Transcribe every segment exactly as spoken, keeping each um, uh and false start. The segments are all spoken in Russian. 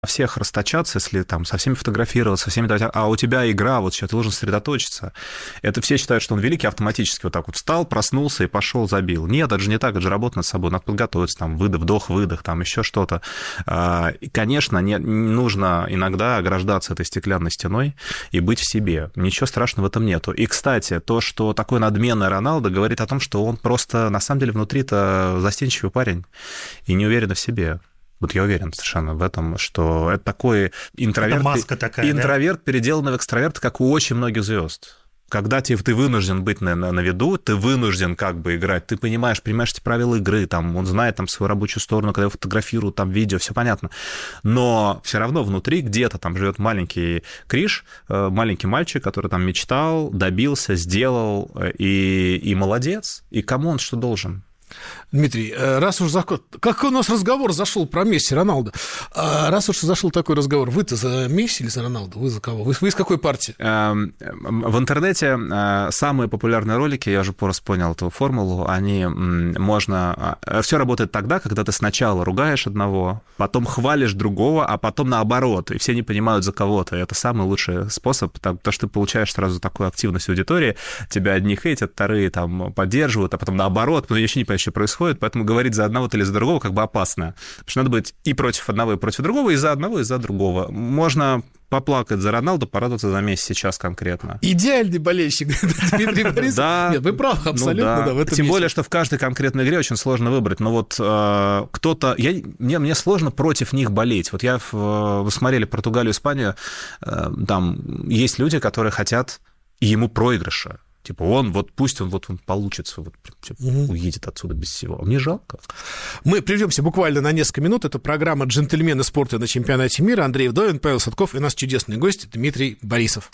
всех расточаться, если там со всеми фотографироваться, со всеми, а у тебя игра, вот сейчас ты должен сосредоточиться. Это все считают, что он великий, автоматически вот так вот встал, проснулся и пошел, забил. Нет, это же не так, это же работа над собой, надо подготовиться, там, выдох, вдох, выдох, там, еще что-то. И, конечно, не, нужно иногда ограждаться этой стеклянной стеной и быть в себе. Ничего страшного в этом нету. И, кстати, то, что такой надменный Роналдо, говорит о том, что он просто, на самом деле, внутри-то застенчивый парень и не уверен в себе. Вот я уверен совершенно в этом, что это такой интроверт, это маска такая, интроверт, да? Переделанный в экстраверт, как у очень многих звезд. Когда ты вынужден быть на, на, на виду, ты вынужден как бы играть, ты понимаешь, понимаешь эти правила игры, там, он знает там, свою рабочую сторону, когда его фотографируют, там, видео, все понятно. Но все равно внутри где-то там живет маленький Криш, маленький мальчик, который там мечтал, добился, сделал, и, и молодец. И кому он что должен? Дмитрий, раз уж за... как у нас разговор зашел про Месси, Роналдо, раз уж зашел такой разговор, вы-то за Месси или за Роналдо? Вы за кого? Вы, вы из какой партии? В интернете самые популярные ролики, я уже просто понял эту формулу, они можно... Все работает тогда, когда ты сначала ругаешь одного, потом хвалишь другого, а потом наоборот, и все не понимают за кого-то. Это самый лучший способ, потому что ты получаешь сразу такую активность аудитории, тебя одни хейтят, вторые там поддерживают, а потом наоборот, но еще не понимаешь, что происходит, поэтому говорить за одного или за другого как бы опасно. Потому что надо быть и против одного, и против другого, и за одного, и за другого. Можно поплакать за Роналду, порадоваться за Месси сейчас конкретно. Идеальный болельщик Дмитрий Борисов. Да. Нет, вы правы, абсолютно. Ну, да. Да, Тем более, что в каждой конкретной игре очень сложно выбрать. Но вот э, кто-то... Я, мне, мне сложно против них болеть. Вот я... В, вы смотрели Португалию, Испанию, э, там есть люди, которые хотят ему проигрыша. Типа он, вот пусть он, вот он получится, вот, угу. уедет отсюда без всего. А мне жалко. Мы прервемся буквально на несколько минут. Это программа «Джентльмены спорта» на чемпионате мира. Андрей Вдовин, Павел Садков и наш чудесный гость Дмитрий Борисов.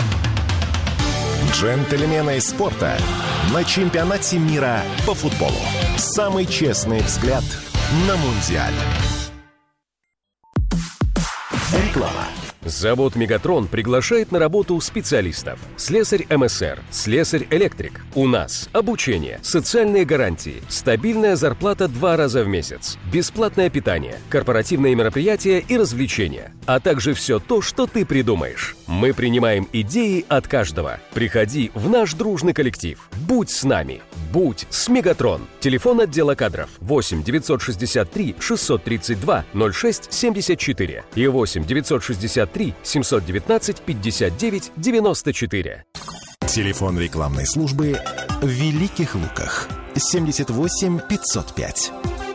«Джентльмены спорта» на чемпионате мира по футболу. Самый честный взгляд на Мундиаль. Реклама. Завод «Мегатрон» приглашает на работу специалистов. Слесарь эм эс эр, слесарь-электрик. У нас обучение, социальные гарантии, стабильная зарплата два раза в месяц, бесплатное питание, корпоративные мероприятия и развлечения, а также все то, что ты придумаешь. Мы принимаем идеи от каждого. Приходи в наш дружный коллектив. Будь с нами. Будь с «Мегатрон». Телефон отдела кадров восемь девятьсот шестьдесят три шестьсот тридцать два ноль шесть семьдесят четыре и восемь девятьсот шестьдесят три семьсот девятнадцать пятьдесят девять девяносто четыре. Телефон рекламной службы в Великих Луках семьдесят восемь пятьсот пять.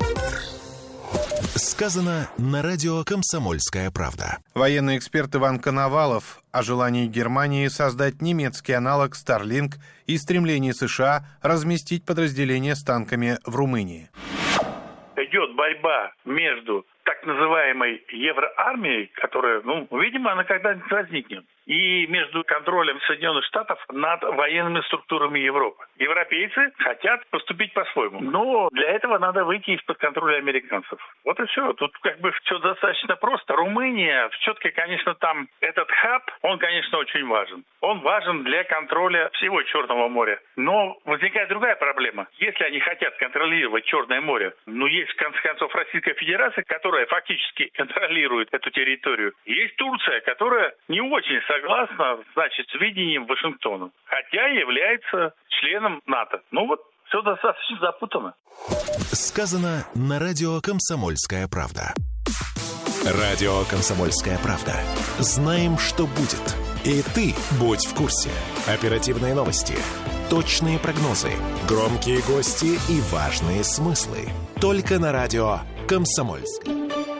Сказано на радио «Комсомольская правда». Военный эксперт Иван Коновалов о желании Германии создать немецкий аналог Starlink и стремлении США разместить подразделения с танками в Румынии. Идет борьба между так называемой евроармией, которая, ну, видимо, она когда-нибудь возникнет, и между контролем Соединенных Штатов над военными структурами Европы. Европейцы хотят поступить по-своему, но для этого надо выйти из-под контроля американцев. Вот и все. Тут как бы все достаточно просто. Румыния, все-таки, конечно, там этот хаб, он, конечно, очень важен. Он важен для контроля всего Черного моря. Но возникает другая проблема. Если они хотят контролировать Черное море, ну, есть, в конце концов, Российская Федерация, которая фактически контролирует эту территорию. Есть Турция, которая не очень согласна, значит, с видением Вашингтона, хотя является членом НАТО. Ну вот, все достаточно запутано. Сказано на радио «Комсомольская правда». Радио «Комсомольская правда». Знаем, что будет. И ты будь в курсе. Оперативные новости, точные прогнозы, громкие гости и важные смыслы. Только на радио «Комсомольская».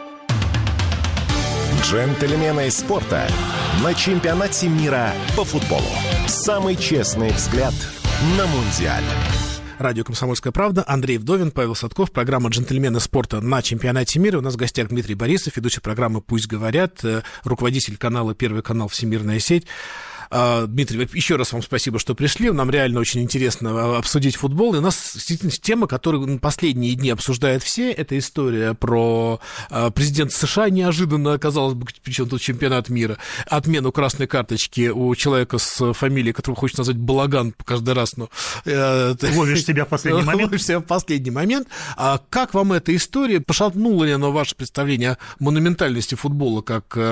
Джентльмены спорта на чемпионате мира по футболу. Самый честный взгляд на Мундиаль. Радио «Комсомольская правда». Андрей Вдовин, Павел Садков. Программа «Джентльмены спорта» на чемпионате мира. У нас в гостях Дмитрий Борисов, ведущий программы «Пусть говорят», руководитель канала «Первый канал. Всемирная сеть». Дмитрий, еще раз вам спасибо, что пришли. Нам реально очень интересно обсудить футбол. И у нас действительно тема, которую последние дни обсуждают все, это история про президента США. Неожиданно, казалось бы, причем тут чемпионат мира, отмену красной карточки у человека с фамилией, которого хочется назвать Балаган каждый раз. Но, ловишь себя в последний момент. Ловишь себя в последний момент. А как вам эта история? Пошатнула ли она ваше представление о монументальности футбола как